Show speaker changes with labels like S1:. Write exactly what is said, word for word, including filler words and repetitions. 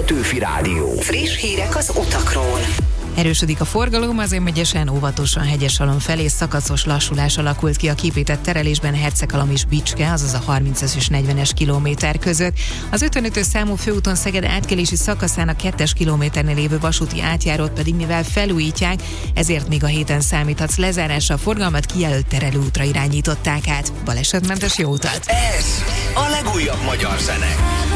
S1: Petőfi Rádió.
S2: Friss hírek az utakról.
S3: Erősödik a forgalom, az em egyesen óvatosan Hegyesalom felé szakaszos lassulás alakult ki a kiépített terelésben Hercegalom és Bicske, azaz a harmincas és negyvenes kilométer között. Az ötvenötös számú főúton Szeged átkelési szakaszának kettes kilométernél lévő vasúti átjárót pedig mivel felújítják, ezért még a héten számíthatsz lezárásra, a forgalmat kijelölt terelőútra irányították át. Balesetmentes jó utat!
S1: Ez a legújabb magyar zene.